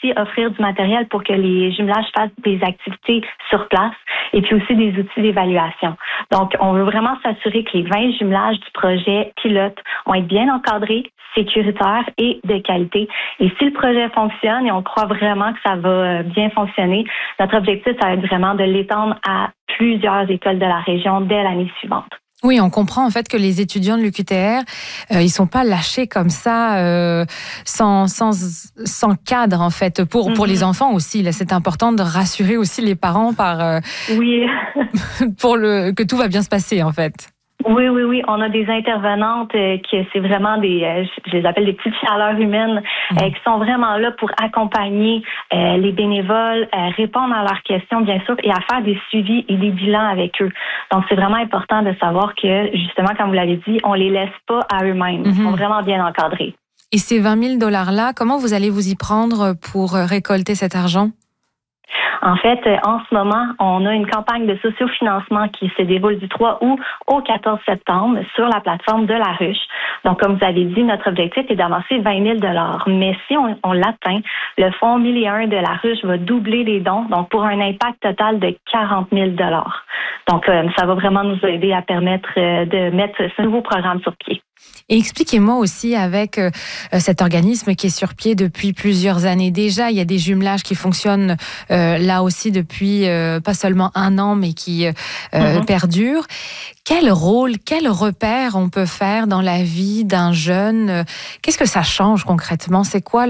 aussi offrir du matériel pour que les jumelages fassent des activités sur place et puis aussi des outils d'évaluation. Donc, on veut vraiment s'assurer que les 20 jumelages du projet pilote vont être bien encadrés, sécuritaires et de qualité. Et si le projet fonctionne, et on croit vraiment que ça va bien fonctionner, notre objectif, ça va être vraiment de l'étendre à plusieurs écoles de la région dès l'année suivante. Oui, on comprend en fait que les étudiants de l'UQTR, ils sont pas lâchés comme ça, sans cadre en fait. Pour les enfants aussi, là, c'est important de rassurer aussi les parents oui, que tout va bien se passer en fait. Oui. On a des intervenantes qui c'est vraiment je les appelle des petites chaleurs humaines, qui sont vraiment là pour accompagner les bénévoles, répondre à leurs questions, bien sûr, et à faire des suivis et des bilans avec eux. Donc, c'est vraiment important de savoir que, justement, comme vous l'avez dit, on les laisse pas à eux-mêmes. Ils sont vraiment bien encadrés. Et ces 20 000 $-là, comment vous allez vous y prendre pour récolter cet argent? En fait, en ce moment, on a une campagne de sociofinancement qui se déroule du 3 août au 14 septembre sur la plateforme de la Ruche. Donc, comme vous avez dit, notre objectif est d'avancer 20 000 $. Mais si on l'atteint, le fonds 1001 de la Ruche va doubler les dons, donc pour un impact total de 40 000 $. Donc, ça va vraiment nous aider à permettre de mettre ce nouveau programme sur pied. Et expliquez-moi aussi, avec cet organisme qui est sur pied depuis plusieurs années déjà, il y a des jumelages qui fonctionnent là aussi depuis pas seulement 1 an, mais qui perdurent. Quel rôle, quel repère on peut faire dans la vie d'un jeune? Qu'est-ce que ça change concrètement? C'est quoi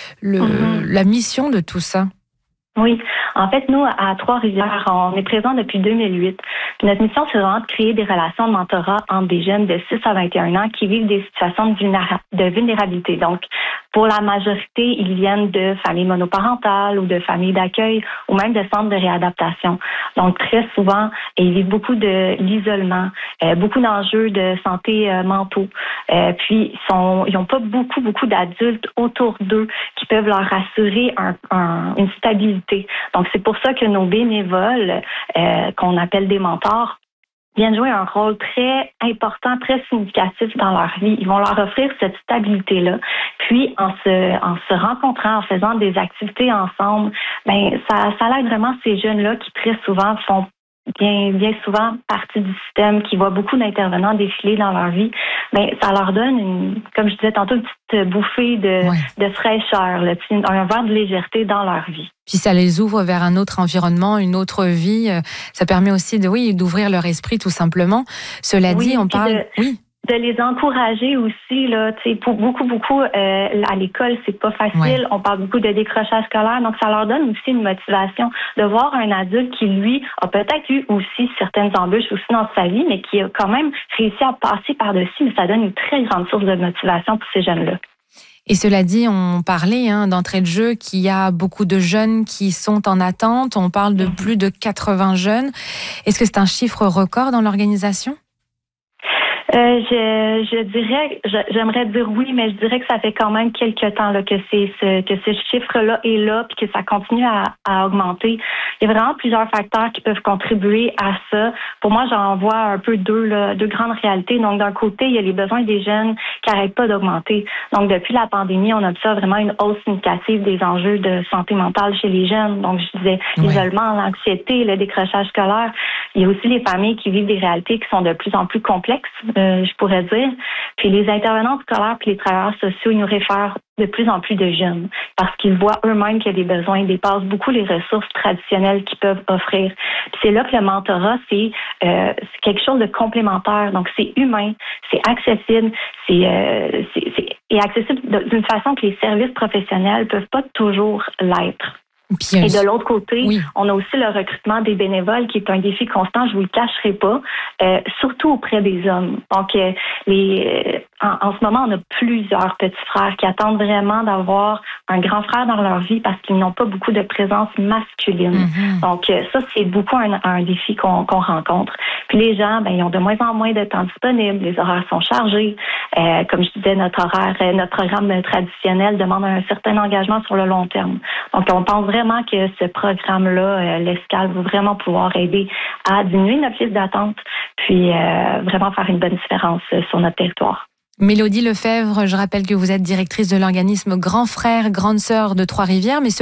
la mission de tout ça? Oui. En fait, nous, à Trois-Rivières, on est présents depuis 2008. Puis notre mission, c'est vraiment de créer des relations de mentorat entre des jeunes de 6 à 21 ans qui vivent des situations de vulnérabilité. Donc, pour la majorité, ils viennent de familles monoparentales ou de familles d'accueil ou même de centres de réadaptation. Donc, très souvent, ils vivent beaucoup de l'isolement, beaucoup d'enjeux de santé mentaux. Puis, ils n'ont pas beaucoup d'adultes autour d'eux qui peuvent leur assurer une stabilité. Donc, c'est pour ça que nos bénévoles, qu'on appelle des mentors, viennent jouer un rôle très important, très significatif dans leur vie. Ils vont leur offrir cette stabilité-là. Puis, en se rencontrant, en faisant des activités ensemble, ça aide vraiment ces jeunes-là qui très souvent font bien souvent partie du système, qui voit beaucoup d'intervenants défiler dans leur vie. Ça leur donne comme je disais tantôt, une petite bouffée de fraîcheur, un vent de légèreté dans leur vie. Puis ça les ouvre vers un autre environnement, une autre vie. Ça permet aussi d'ouvrir leur esprit tout simplement. Cela dit, on parle... De les encourager aussi, là, tu sais, pour beaucoup, à l'école, c'est pas facile. Ouais. On parle beaucoup de décrochage scolaire, donc ça leur donne aussi une motivation de voir un adulte qui, lui, a peut-être eu aussi certaines embûches aussi dans sa vie, mais qui a quand même réussi à passer par-dessus, mais ça donne une très grande source de motivation pour ces jeunes-là. Et cela dit, on parlait d'entrée de jeu qu'il y a beaucoup de jeunes qui sont en attente. On parle de plus de 80 jeunes. Est-ce que c'est un chiffre record dans l'organisation? Je dirais, j'aimerais dire oui, mais je dirais que ça fait quand même quelques temps là, que ce chiffre-là est là, puis que ça continue à augmenter. Il y a vraiment plusieurs facteurs qui peuvent contribuer à ça. Pour moi, j'en vois un peu deux grandes réalités. Donc, d'un côté, il y a les besoins des jeunes qui n'arrêtent pas d'augmenter. Donc, depuis la pandémie, on observe vraiment une hausse significative des enjeux de santé mentale chez les jeunes. Donc, je disais l'isolement, l'anxiété, le décrochage scolaire. Il y a aussi les familles qui vivent des réalités qui sont de plus en plus complexes, je pourrais dire. Puis les intervenants scolaires puis les travailleurs sociaux, ils nous réfèrent de plus en plus de jeunes parce qu'ils voient eux-mêmes qu'il y a des besoins. Ils dépassent beaucoup les ressources traditionnelles qu'ils peuvent offrir. Puis c'est là que le mentorat, c'est quelque chose de complémentaire. Donc, c'est humain, c'est accessible, et accessible d'une façon que les services professionnels peuvent pas toujours l'être. Et de l'autre côté, on a aussi le recrutement des bénévoles qui est un défi constant, je vous le cacherai pas, surtout auprès des hommes. Donc, en ce moment, on a plusieurs petits frères qui attendent vraiment d'avoir un grand frère dans leur vie parce qu'ils n'ont pas beaucoup de présence masculine. Donc, ça, c'est beaucoup un défi qu'on rencontre. Puis les gens, ils ont de moins en moins de temps disponible, les horaires sont chargés. Comme je disais, notre programme traditionnel demande un certain engagement sur le long terme. Donc, on pense vraiment que ce programme-là, l'Escale, va vraiment pouvoir aider à diminuer notre liste d'attente, puis vraiment faire une bonne différence sur notre territoire. Mélodie Lefebvre, je rappelle que vous êtes directrice de l'organisme Grand Frère, Grande Sœur de Trois-Rivières, mais